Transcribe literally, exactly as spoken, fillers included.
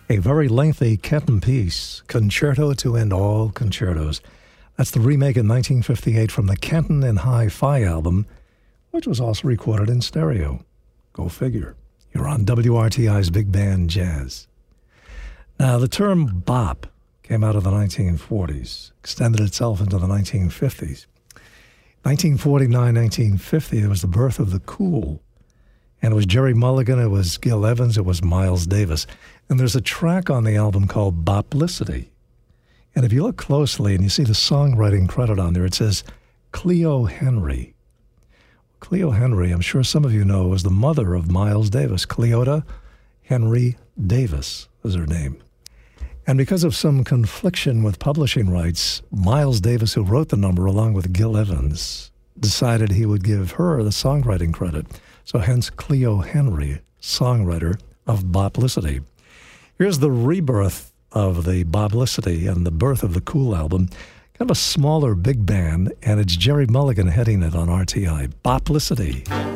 A very lengthy Kenton piece, Concerto to End All Concertos. That's the remake in nineteen fifty-eight from the Kenton and Hi-Fi album, which was also recorded in stereo. Go figure. You're on W R T I's Big Band Jazz. Now, the term bop came out of the nineteen forties, extended itself into the nineteen fifties. nineteen forty-nine, nineteen fifty, there was the birth of the cool. And it was Jerry Mulligan, it was Gil Evans, it was Miles Davis. And there's a track on the album called Boplicity. And if you look closely and you see the songwriting credit on there, it says Cleo Henry. Cleo Henry, I'm sure some of you know, was the mother of Miles Davis. Cleota Henry Davis was her name. And because of some confliction with publishing rights, Miles Davis, who wrote the number along with Gil Evans, decided he would give her the songwriting credit. So hence Cleo Henry, songwriter of Boplicity. Here's the rebirth of the Boplicity and the birth of the Cool album. Kind of a smaller big band, and it's Jerry Mulligan heading it on R T I. Boplicity.